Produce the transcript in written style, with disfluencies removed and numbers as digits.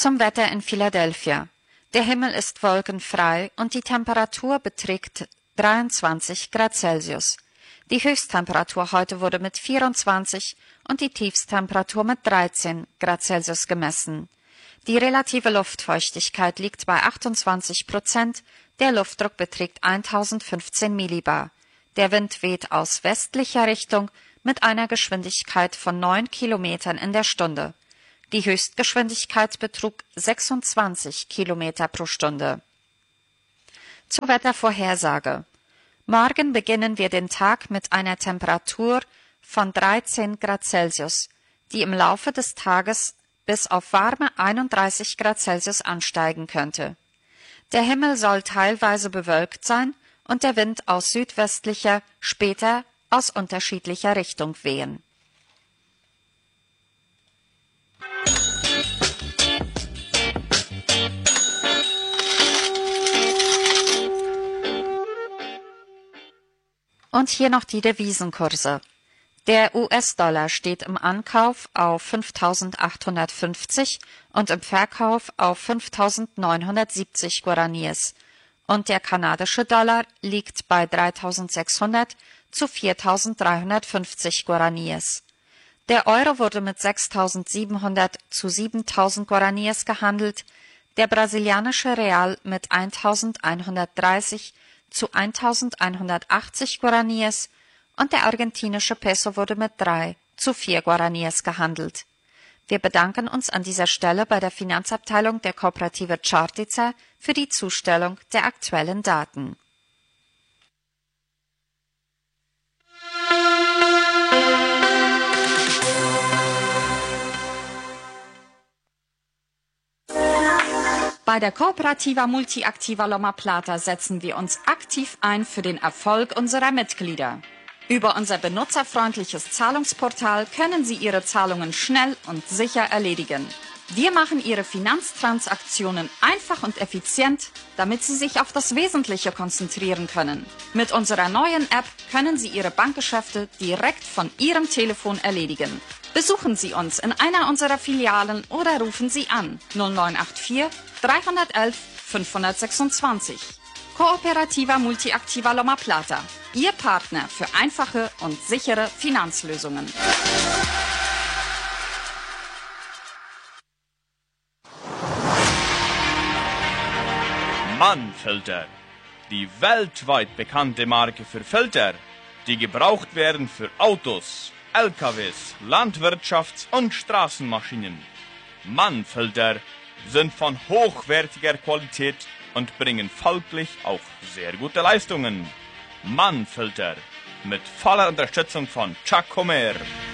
Zum Wetter in Philadelphia. Der Himmel ist wolkenfrei und die Temperatur beträgt 23 Grad Celsius. Die Höchsttemperatur heute wurde mit 24 und die Tiefsttemperatur mit 13 Grad Celsius gemessen. Die relative Luftfeuchtigkeit liegt bei 28%, der Luftdruck beträgt 1015 Millibar. Der Wind weht aus westlicher Richtung mit einer Geschwindigkeit von 9 Kilometern in der Stunde. Die Höchstgeschwindigkeit betrug 26 Kilometer pro Stunde. Zur Wettervorhersage. Morgen beginnen wir den Tag mit einer Temperatur von 13 Grad Celsius, die im Laufe des Tages bis auf warme 31 Grad Celsius ansteigen könnte. Der Himmel soll teilweise bewölkt sein und der Wind aus südwestlicher, später aus unterschiedlicher Richtung wehen. Und hier noch die Devisenkurse. Der US-Dollar steht im Ankauf auf 5.850 und im Verkauf auf 5.970 Guaraníes. Und der kanadische Dollar liegt bei 3.600 zu 4.350 Guaraníes. Der Euro wurde mit 6.700 zu 7.000 Guaraníes gehandelt, der brasilianische Real mit 1.130 zu 1.180 Guaraníes und der argentinische Peso wurde mit 3 zu 4 Guaraníes gehandelt. Wir bedanken uns an dieser Stelle bei der Finanzabteilung der Kooperative Čartica für die Zustellung der aktuellen Daten. Bei der Kooperativa Multiactiva Loma Plata setzen wir uns aktiv ein für den Erfolg unserer Mitglieder. Über unser benutzerfreundliches Zahlungsportal können Sie Ihre Zahlungen schnell und sicher erledigen. Wir machen Ihre Finanztransaktionen einfach und effizient, damit Sie sich auf das Wesentliche konzentrieren können. Mit unserer neuen App können Sie Ihre Bankgeschäfte direkt von Ihrem Telefon erledigen. Besuchen Sie uns in einer unserer Filialen oder rufen Sie an 0984 311 526. Kooperativa Multiactiva Loma Plata, Ihr Partner für einfache und sichere Finanzlösungen. Mann-Filter, die weltweit bekannte Marke für Filter, die gebraucht werden für Autos, LKWs, Landwirtschafts- und Straßenmaschinen. Mann-Filter sind von hochwertiger Qualität und bringen folglich auch sehr gute Leistungen. Mann-Filter mit voller Unterstützung von Chuck Homer.